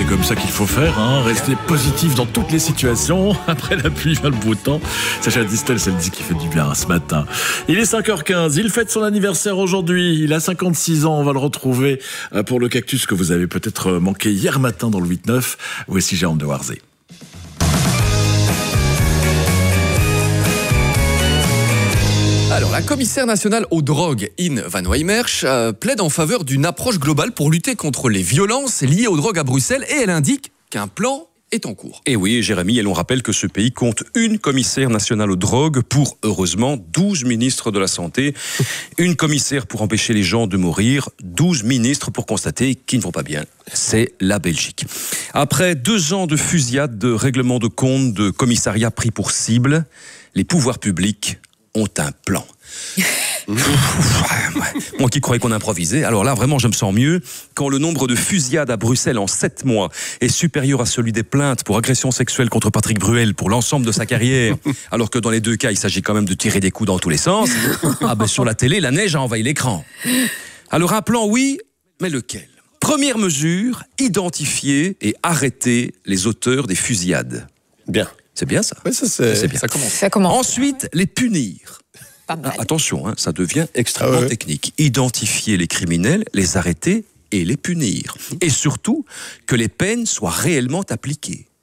c'est comme ça qu'il faut faire, hein. Rester positif dans toutes les situations. Après la pluie vient le beau temps. Sacha Distel, c'est le dit qui fait du bien ce matin. Il est 5h15, il fête son anniversaire aujourd'hui. Il a 56 ans, on va le retrouver pour le cactus que vous avez peut-être manqué hier matin dans le 8-9. Voici Jérôme de Warzé. Alors, la commissaire nationale aux drogues, In Van Wijmersch, plaide en faveur d'une approche globale pour lutter contre les violences liées aux drogues à Bruxelles et elle indique qu'un plan est en cours. Et oui, Jérémy, et l'on rappelle que ce pays compte une commissaire nationale aux drogues pour, heureusement, 12 ministres de la Santé. Une commissaire pour empêcher les gens de mourir, 12 ministres pour constater qu'ils ne vont pas bien. C'est la Belgique. Après 2 ans de fusillade, de règlement de compte, de commissariat pris pour cible, les pouvoirs publics ont un plan. Moi qui croyais qu'on improvisait, alors là vraiment je me sens mieux. Quand le nombre de fusillades à Bruxelles en 7 mois est supérieur à celui des plaintes pour agression sexuelle contre Patrick Bruel pour l'ensemble de sa carrière, alors que dans les 2 cas il s'agit quand même de tirer des coups dans tous les sens, sur la télé la neige a envahi l'écran. Alors un plan oui, mais lequel? Première mesure, identifier et arrêter les auteurs des fusillades. Bien. C'est bien ça? Oui, c'est bien. Ça commence. Ensuite, les punir. Pas mal. Attention, ça devient extrêmement technique. Identifier les criminels, les arrêter et les punir. Et surtout, que les peines soient réellement appliquées.